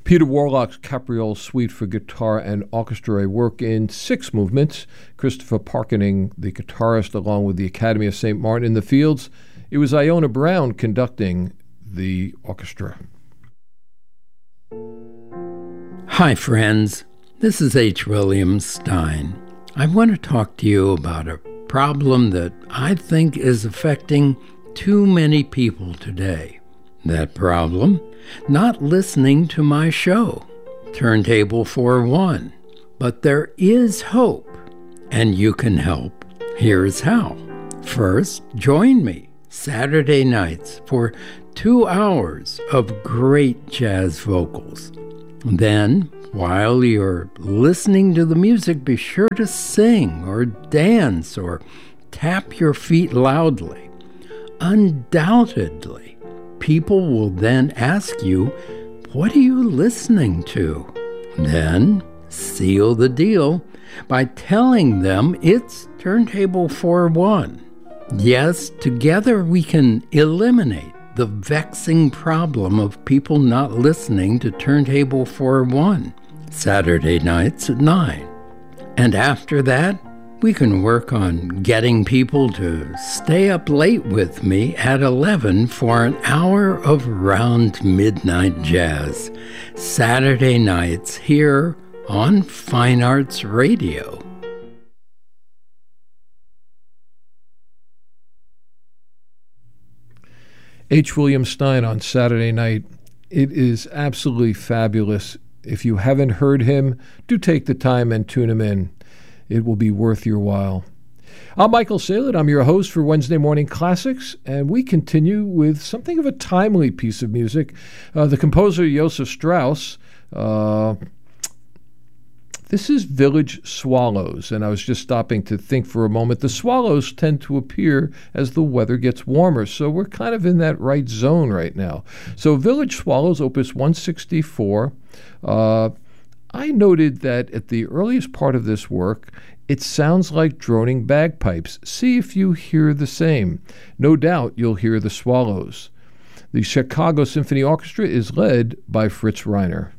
Peter Warlock's Capriole Suite for guitar and orchestra, a work in 6 movements. Christopher Parkening, the guitarist, along with the Academy of St. Martin in the Fields. It was Iona Brown conducting the orchestra. Hi, friends. This is H. William Stein. I want to talk to you about a problem that I think is affecting too many people today. That problem? Not listening to my show, Turntable 4-1. But there is hope, and you can help. Here's how. First, join me Saturday nights for 2 hours of great jazz vocals. Then, while you're listening to the music, be sure to sing or dance or tap your feet loudly. Undoubtedly, people will then ask you, "What are you listening to?" Then, seal the deal by telling them it's Turntable 4-1. Yes, together we can eliminate the vexing problem of people not listening to Turntable 4-1, Saturday nights at 9. And after that, we can work on getting people to stay up late with me at 11 for an hour of round midnight jazz, Saturday nights here on Fine Arts Radio. H. William Stein on Saturday night. It is absolutely fabulous. If you haven't heard him, do take the time and tune him in. It will be worth your while. I'm Michael Saylor. I'm your host for Wednesday Morning Classics, and we continue with something of a timely piece of music. The composer Joseph Strauss. This is Village Swallows, and I was just stopping to think for a moment. The swallows tend to appear as the weather gets warmer, so we're kind of in that right zone right now. So Village Swallows, Opus 164. I noted that at the earliest part of this work, it sounds like droning bagpipes. See if you hear the same. No doubt you'll hear the swallows. The Chicago Symphony Orchestra is led by Fritz Reiner.